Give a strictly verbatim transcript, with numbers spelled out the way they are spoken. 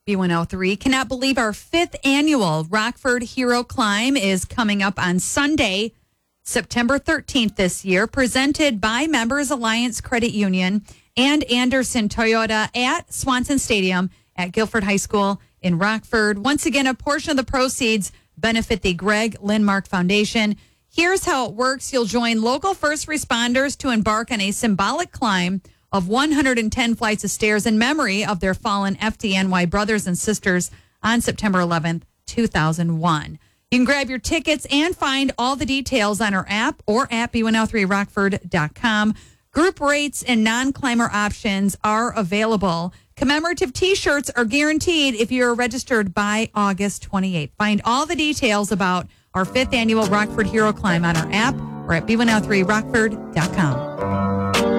B one oh three. Cannot believe our fifth annual Rockford Hero Climb is coming up on Sunday, September thirteenth this year, presented by Members Alliance Credit Union and Anderson Toyota at Swanson Stadium at Guilford High School in Rockford. Once again, a portion of the proceeds benefit the Greg Lindmark Foundation. Here's how it works. You'll join local first responders to embark on a symbolic climb of one hundred ten flights of stairs in memory of their fallen F D N Y brothers and sisters on September eleventh, two thousand one. You can grab your tickets and find all the details on our app or at B one oh three rockford dot com. Group rates and non-climber options are available. Commemorative T-shirts are guaranteed if you're registered by August twenty-eighth. Find all the details about our fifth annual Rockford Hero Climb on our app or at B one oh three rockford dot com.